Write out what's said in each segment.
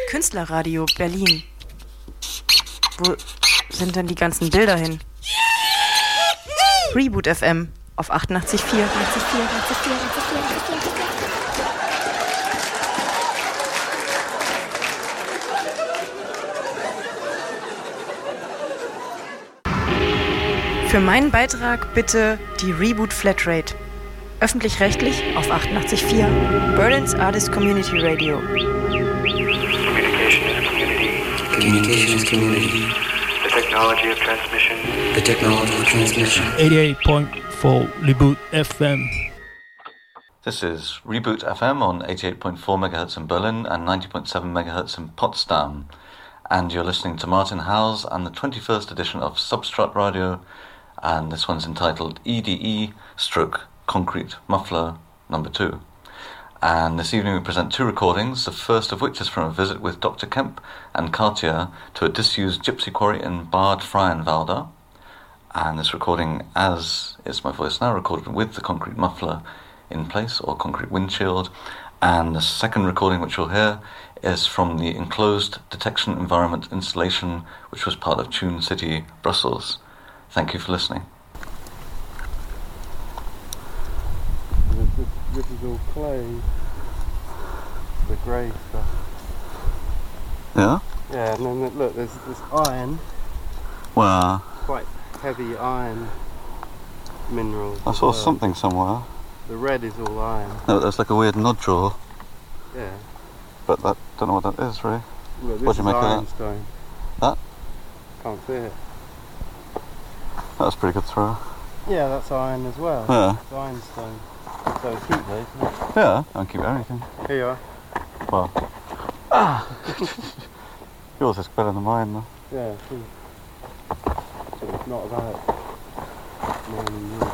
Künstlerradio Berlin. Wo sind denn die ganzen Bilder hin? Reboot FM auf 88,4. Für meinen Beitrag bitte die Reboot Flatrate. Öffentlich-rechtlich auf 88,4. Berlin's Artist Community Radio. Communication is community. The technology of transmission. The technology of transmission. 88.4 Reboot FM. This is Reboot FM on 88.4 MHz in Berlin and 90.7 MHz in Potsdam. And you're listening to Martin Howes and the 21st edition of Substrat Radio. And this one's entitled EDE Concrete Muffler number 2. And this evening we present 2 recordings, the first of which is from a visit with Dr. Kemp and Katja to a disused gypsy quarry in Bad Freienwalde. And this recording, as is my voice now, recorded with the concrete muffler in place, or concrete windshield. And the second recording which you'll hear is from the enclosed detection environment installation which was part of Tune City, Brussels. Thank you for listening. This is all clay, the grey stuff. Yeah? Yeah, and then look, there's this iron, Well, quite heavy iron minerals. I as saw well. something somewhere. The red is all iron. No, there's like a weird nodule, Yeah. but I don't know what that is, really. Look, this What do you is make of that? ironstone. That? Can't see it. That was a pretty good throw. Yeah, that's iron as well. Yeah. It's ironstone. So it's heat though, isn't it? Yeah, I keep everything. Here you are. Well. Yours is better than mine, though. Yeah, see. So it's not about more than yours.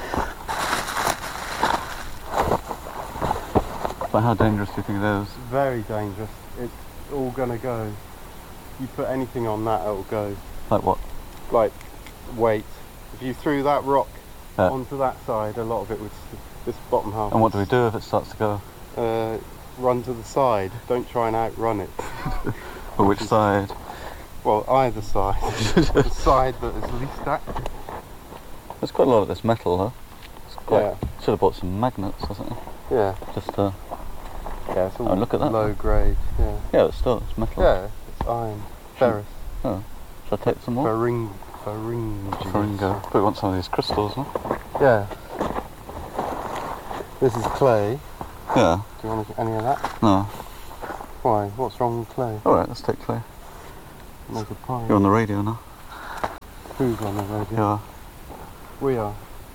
But how dangerous do you think it is? Very dangerous. It's all gonna go. You put anything on that, it'll go. Like what? Like weight. If you threw that rock Yeah. onto that side, a lot of it would. This bottom half. And what do we do if it starts to go? Run to the side. Don't try and outrun it. Or which side? Well, either side. The side that is least active. There's quite a lot of this metal, huh? It's quite, Yeah. should have bought some magnets or something. Yeah. Just Yeah. It's all Oh, look at that. low grade. Yeah. yeah, it's still, it's metal. Yeah. It's iron. Ferrous. Oh. Should I take some more? Faringa. But we want some of these crystals, huh? Yeah. This is clay. Yeah. Do you want any of that? No. Why? What's wrong with clay? Alright, let's take clay. Make a pie. You're on the radio now. Who's on the radio? Yeah. We are.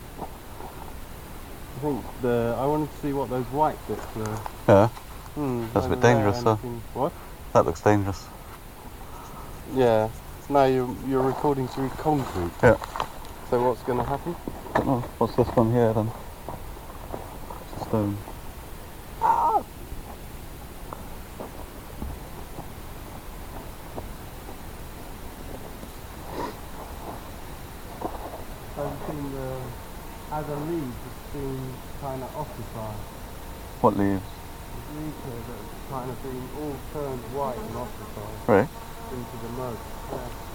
I think I wanted to see what those white bits were. Yeah. That's a whether bit they're dangerous, though. anything- What? That looks dangerous. Yeah. No, you're recording through concrete. Yeah. So what's going to happen? I don't know. What's this one here then? It's a stone. Other leaves have been kind of occupied. What leaves? The leaves here that have kind of been all turned white and occupied Right. into the mud. Yeah.